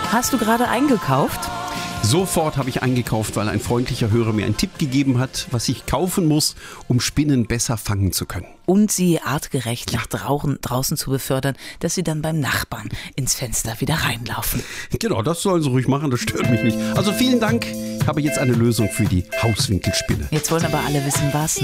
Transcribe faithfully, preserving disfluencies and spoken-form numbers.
Hast du gerade eingekauft? Sofort habe ich eingekauft, weil ein freundlicher Hörer mir einen Tipp gegeben hat, was ich kaufen muss, um Spinnen besser fangen zu können. Und sie artgerecht nach draußen, draußen zu befördern, dass sie dann beim Nachbarn ins Fenster wieder reinlaufen. Genau, das sollen sie ruhig machen, das stört mich nicht. Also vielen Dank, ich habe jetzt eine Lösung für die Hauswinkelspinne. Jetzt wollen aber alle wissen, was.